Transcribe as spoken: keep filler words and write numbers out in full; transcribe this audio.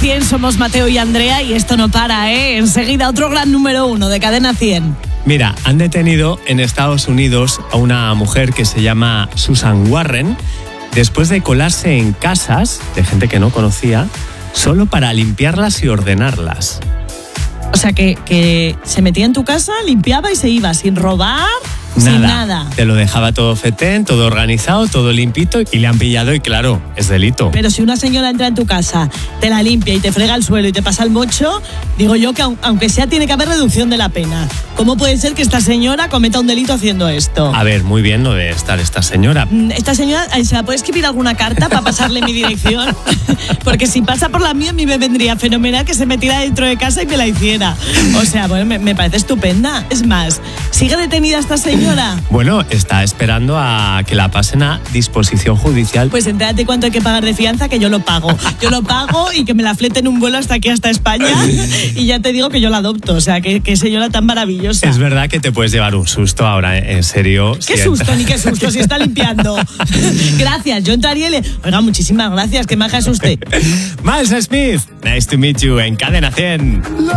cien, somos Mateo y Andrea y esto no para, ¿eh? Enseguida otro gran número uno de Cadena cien. Mira, han detenido en Estados Unidos a una mujer que se llama Susan Warren después de colarse en casas de gente que no conocía solo para limpiarlas y ordenarlas. O sea, que, que se metía en tu casa, limpiaba y se iba sin robar, Nada. sin nada. Te lo dejaba todo fetén, todo organizado, todo limpito y le han pillado y claro, es delito. Pero si una señora entra en tu casa, te la limpia y te frega el suelo y te pasa el mocho, digo yo que aunque sea tiene que haber reducción de la pena. ¿Cómo puede ser que esta señora cometa un delito haciendo esto? A ver, muy bien no debe estar esta señora. Esta señora, ¿se la puede escribir alguna carta para pasarle mi dirección? Porque si pasa por la mía, a mí me vendría fenomenal que se metiera dentro de casa y me la hiciera. O sea, bueno, me, me parece estupenda. Es más, ¿sigue detenida esta señora? Bueno, está esperando a que la pasen a disposición judicial. Pues entérate cuánto hay que pagar de fianza, que yo lo pago. Yo lo pago y que me la fleten un vuelo hasta aquí, hasta España. Y ya te digo que yo la adopto. O sea, que, que señora tan maravillosa. Es verdad que te puedes llevar un susto ahora, en serio. ¿Qué si susto entra... ni qué susto si está limpiando? Gracias, yo entraría y le... Oiga, muchísimas gracias, que maja es usted. Miles Smith, nice to meet you en Cadena cien.